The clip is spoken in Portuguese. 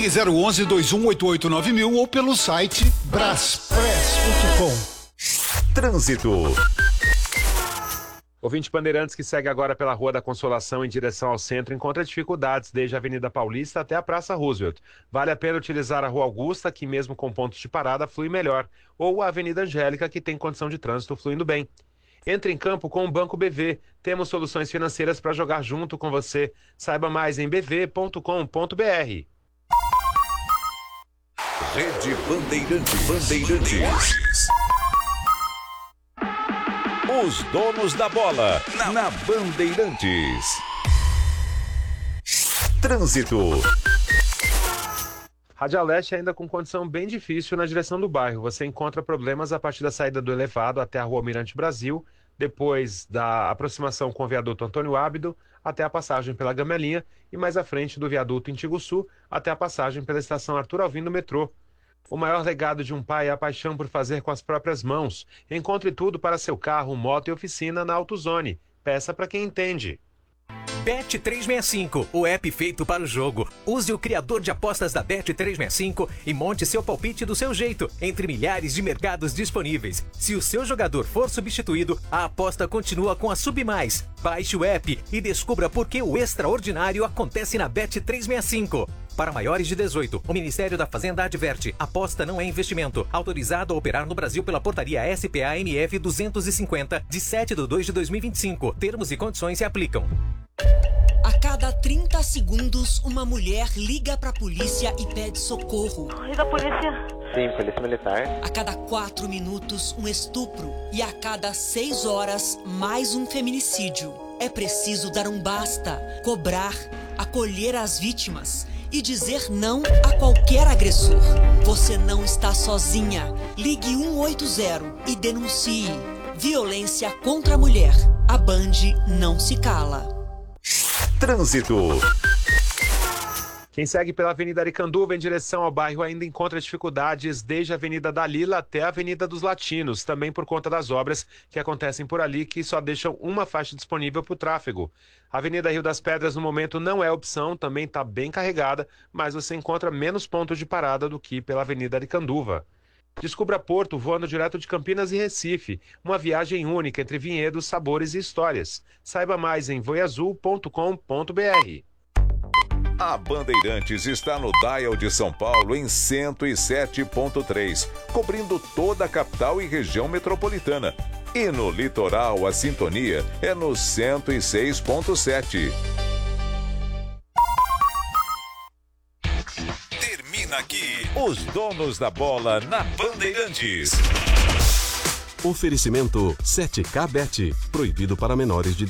Ligue 011-2188-9000 ou pelo site braspress.com. Trânsito. Ouvinte Bandeirantes que segue agora pela Rua da Consolação em direção ao centro encontra dificuldades desde a Avenida Paulista até a Praça Roosevelt. Vale a pena utilizar a Rua Augusta, que mesmo com pontos de parada flui melhor, ou a Avenida Angélica, que tem condição de trânsito fluindo bem. Entre em campo com o Banco BV. Temos soluções financeiras para jogar junto com você. Saiba mais em bv.com.br. Rede Bandeirantes. Os donos da bola na Bandeirantes. Trânsito. Radial Leste ainda com condição bem difícil na direção do bairro. Você encontra problemas a partir da saída do elevado até a Rua Almirante Brasil, depois da aproximação com o viaduto Antônio Ábido até a passagem pela Gamelinha e mais à frente do viaduto Intiguçu até a passagem pela estação Arthur Alvim do metrô. O maior legado de um pai é a paixão por fazer com as próprias mãos. Encontre tudo para seu carro, moto e oficina na AutoZone. Peça para quem entende. Bet365, o app feito para o jogo. Use o criador de apostas da Bet365 e monte seu palpite do seu jeito, entre milhares de mercados disponíveis. Se o seu jogador for substituído, a aposta continua com a Submais. Baixe o app e descubra por que o extraordinário acontece na Bet365. Para maiores de 18, o Ministério da Fazenda adverte: aposta não é investimento. Autorizado a operar no Brasil pela portaria SPA-MF 250, de 7/2/2025. Termos e condições se aplicam. A cada 30 segundos, uma mulher liga pra polícia e pede socorro. E da polícia? Sim, polícia militar. A cada 4 minutos, um estupro. E a cada 6 horas, mais um feminicídio. É preciso dar um basta, cobrar, acolher as vítimas e dizer não a qualquer agressor. Você não está sozinha. Ligue 180 e denuncie. Violência contra a mulher. A Band não se cala. Trânsito. Quem segue pela Avenida Aricanduva em direção ao bairro ainda encontra dificuldades desde a Avenida Dalila até a Avenida dos Latinos, também por conta das obras que acontecem por ali, que só deixam uma faixa disponível para o tráfego. A Avenida Rio das Pedras no momento não é opção, também está bem carregada, mas você encontra menos pontos de parada do que pela Avenida Aricanduva. Descubra Porto voando direto de Campinas e Recife, uma viagem única entre vinhedos, sabores e histórias. Saiba mais em voiazul.com.br. A Bandeirantes está no Dial de São Paulo em 107.3, cobrindo toda a capital e região metropolitana. E no litoral, a sintonia é no 106.7. Termina aqui os donos da bola na Bandeirantes. Oferecimento 7K Bet, proibido para menores de